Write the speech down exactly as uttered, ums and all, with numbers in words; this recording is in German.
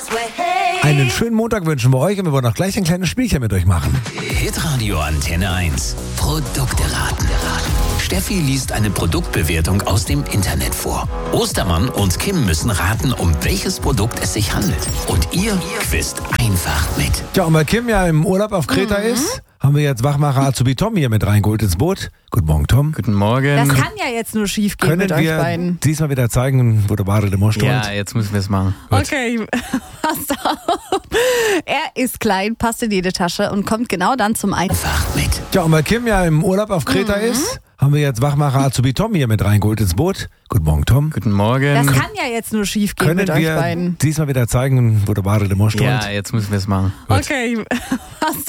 Einen schönen Montag wünschen wir euch und wir wollen auch gleich ein kleines Spielchen mit euch machen. Hitradio Antenne eins. Produkte raten. Steffi liest eine Produktbewertung aus dem Internet vor. Ostermann und Kim müssen raten, um welches Produkt es sich handelt. Und ihr quizt einfach mit. Tja, und weil Kim ja im Urlaub auf Kreta mhm. ist, haben wir jetzt Wachmacher Azubi Tom hier mit reingeholt ins Boot. Guten Morgen, Tom. Guten Morgen. Das kann ja jetzt nur schief gehen Können mit wir euch beiden. diesmal wieder zeigen, wo der wahre Demo steht? Ja, jetzt müssen wir es machen. Gut. Okay, passt auf. Er ist klein, passt in jede Tasche und kommt genau dann zum Ein. Einfach mit. Tja, und weil Kim ja im Urlaub auf Kreta mhm. ist, haben wir jetzt Wachmacher Azubi Tom hier mit reingeholt ins Boot. Guten Morgen, Tom. Guten Morgen. Das kann ja jetzt nur schief gehen Können mit euch wir beiden. diesmal wieder zeigen, wo der wahre Demo steht? Ja, jetzt müssen wir es machen. Gut. Okay, passt